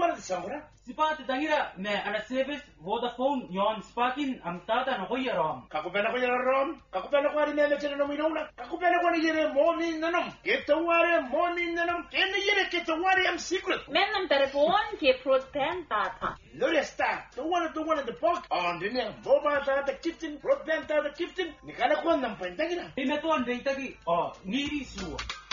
para samura. Sipa titangira me ana service Vodafone yon spakin am tata no koya rom. Kakupena ko yara rom. Kakupena ko ari nene chene no minona. Kakupena ko ni yere morning nanam. Ketaware morning nanam. Kene yere ketaware am secret. Menam telefon ke broadband tata. Lore sta. The one in the park. On the name mobile tata kitchen. Broadband tata kitchen. Nikala ko nam pantagira. Imeton deitagi oh ngiri suwa.